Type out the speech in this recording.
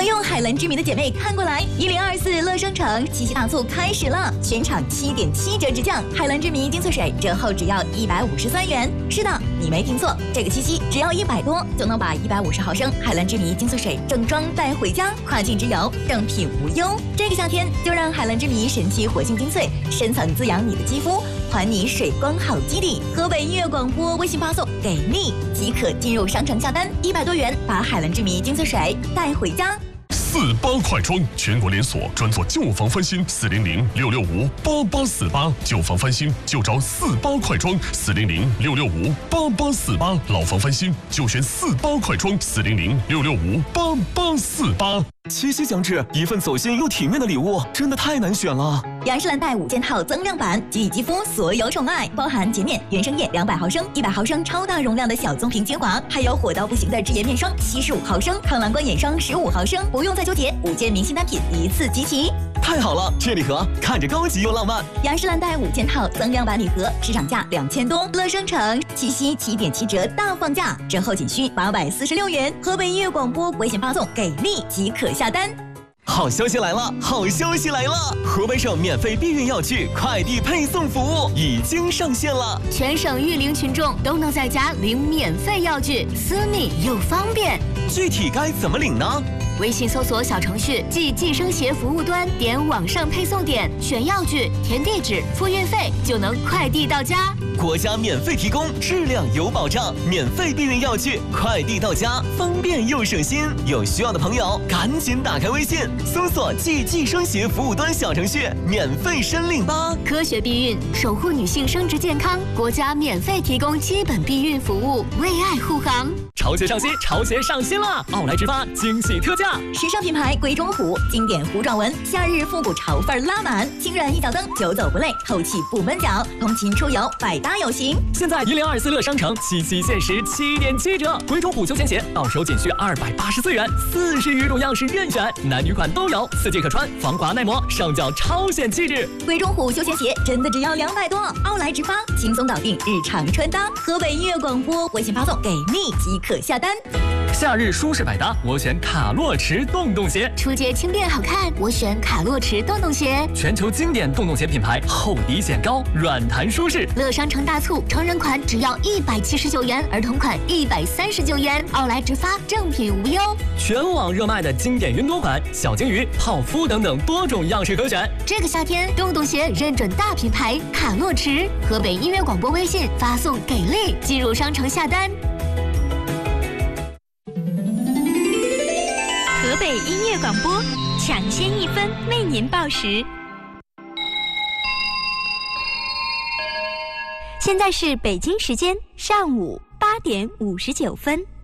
想用海蓝之谜的姐妹看过来，1024乐商城七夕大促开始了，全场7.7折直降，海蓝之谜精粹水折后只要153元。是的，你没听错，这个七夕只要100多就能把150毫升海蓝之谜精粹水正装带回家，跨境直邮，正品无忧。这个夏天就让海蓝之谜神奇活性精粹深层滋养你的肌肤，还你水光好基底。河北音乐广播微信发送给力即可进入商城下单，100多元把海蓝之谜精粹水带回家。 48快装全国连锁，专做旧房翻新，400-665-8848，旧房翻新就找48快装，400-665-8848，老房翻新就选48快装，400-665-8848。 七夕将至，一份走心又体面的礼物真的太难选了。 雅诗兰黛5件套增量版，给予肌肤所有宠爱，包含洁面、原生液200毫升、100毫升超大容量的小棕瓶精华，还有火到不行的智颜面霜75毫升、抗蓝光眼霜15毫升，不用再纠结，5件明星单品一次集齐。 太好了，这礼盒看着高级又浪漫。 雅诗兰黛5件套增量版礼盒，市场价2000多，乐商城七夕7.7折大放价，折后仅需846元。河北音乐广播微信发送给力即可下单。 好消息来了！好消息来了！河北省免费避孕药具快递配送服务已经上线了， 全省育龄群众都能在家领免费药具，私密又方便。 具体该怎么领呢？ 微信搜索小程序即计生协服务端，点网上配送点，选药具，填地址，付运费，就能快递到家。 国家免费提供，质量有保障，免费避孕药具快递到家，方便又省心。有需要的朋友赶紧打开微信，搜索即计生协服务端小程序，免费申领吧。 科学避孕，守护女性生殖健康，国家免费提供基本避孕服务，为爱护航。 潮鞋上新，潮鞋上新了！奥莱直发惊喜特价， 时尚品牌鬼冢虎，经典弧状纹，夏日复古潮范拉满，轻软一脚蹬，久走不累，透气不闷脚，通勤出游百搭有型。 现在1024乐商城七夕限时7.7折，鬼冢虎休闲鞋到手仅需284元，40余种样式任选，男女款都有，4季可穿，防滑耐磨，上脚超显气质。 鬼冢虎休闲鞋真的只要200多，奥莱直发，轻松搞定日常穿搭。河北音乐广播微信发送给力即可下单。 夏日舒适百搭，我选卡洛驰洞洞鞋。 出街轻便好看，我选卡洛驰洞洞鞋。 全球经典洞洞鞋品牌，厚底显高，软弹舒适。 乐商城大促，成人款只要179元，儿童款139元，奥莱直发，正品无忧。 全网热卖的经典云朵款、小鲸鱼、泡芙等等多种样式可选。 这个夏天，洞洞鞋认准大品牌卡洛驰。河北音乐广播微信发送给力，进入商城下单。 河北音乐广播抢先1分为您报时。现在是北京时间上午8点59分。